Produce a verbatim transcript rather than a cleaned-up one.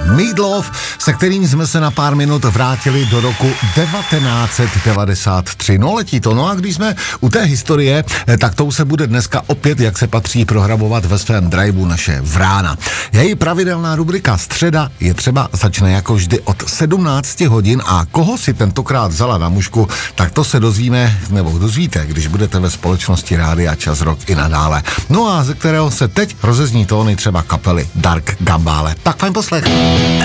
Meat Loaf, se kterým jsme se na pár minut vrátili do roku devatenáct set devadesát tři. No letí to, no a když jsme u té historie, tak tou se bude dneska opět, jak se patří, prohrabovat ve svém driveu naše Vrána. Její pravidelná rubrika Středa je třeba začne jako vždy od sedmnácti hodin a koho si tentokrát vzala na mužku, tak to se dozvíme, nebo dozvíte, když budete ve společnosti Rádia Čas Rock i nadále. No a ze kterého se teď rozezní tóny třeba kapely Dark Gambale. Tak fajn poslech.